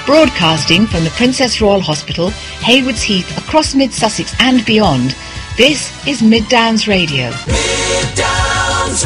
Broadcasting from the Princess Royal Hospital, Haywards Heath, across Mid-Sussex and beyond, this is Mid Downs Radio. Mid Downs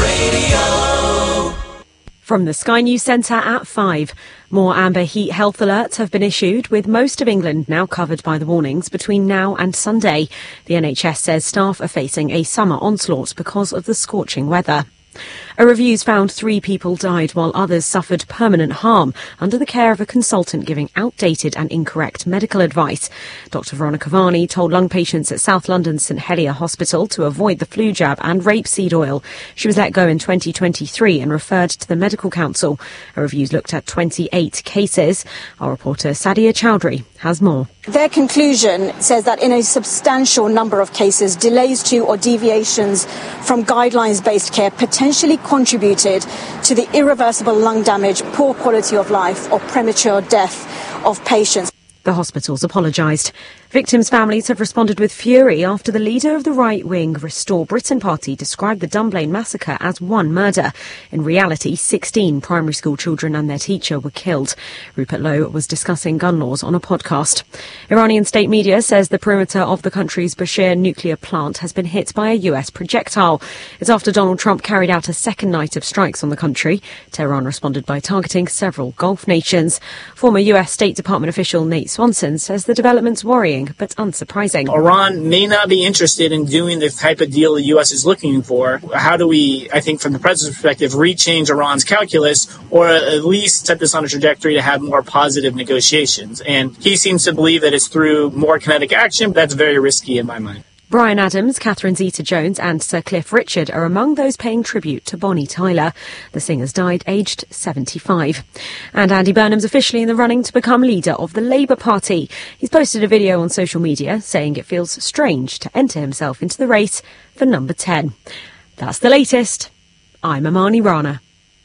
Radio. From the Sky News Centre at 5. More amber heat health alerts have been issued, with most of England now covered by the warnings between now and Sunday. The NHS says staff are facing a summer onslaught because of the scorching weather. A review's found 3 people died while others suffered permanent harm under the care of a consultant giving outdated and incorrect medical advice. Dr Veronica Varney told lung patients at South London's St Helier Hospital to avoid the flu jab and rapeseed oil. She was let go in 2023 and referred to the Medical Council. A review's looked at 28 cases. Our reporter Sadia Chowdhury has more. Their conclusion says that in a substantial number of cases, delays to or deviations from guidelines-based care potentially contributed to the irreversible lung damage, poor quality of life or premature death of patients. The hospitals apologised. Victims' families have responded with fury after the leader of the right-wing Restore Britain party described the Dunblane massacre as one murder. In reality, 16 primary school children and their teacher were killed. Rupert Lowe was discussing gun laws on a podcast. Iranian state media says the perimeter of the country's Bushehr nuclear plant has been hit by a US projectile. It's after Donald Trump carried out a second night of strikes on the country. Tehran responded by targeting several Gulf nations. Former US State Department official Nate Swanson says the development's worrying but unsurprising. Iran may not be interested in doing the type of deal the U.S. is looking for. How do we, I think from the president's perspective, rechange Iran's calculus or at least set this on a trajectory to have more positive negotiations? And he seems to believe that it's through more kinetic action. That's very risky in my mind. Bryan Adams, Catherine Zeta-Jones and Sir Cliff Richard are among those paying tribute to Bonnie Tyler. The singer's died aged 75. And Andy Burnham's officially in the running to become leader of the Labour Party. He's posted a video on social media saying it feels strange to enter himself into the race for number 10. That's the latest. I'm Amani Rana.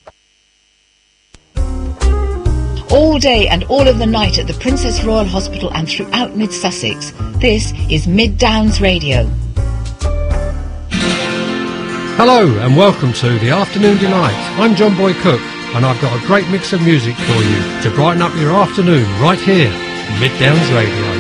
All day and all of the night at the Princess Royal Hospital and throughout Mid-Sussex, this is Mid Downs Radio. Hello and welcome to The Afternoon Delight. I'm John Boy Cook and I've got a great mix of music for you to brighten up your afternoon right here, Mid Downs Radio.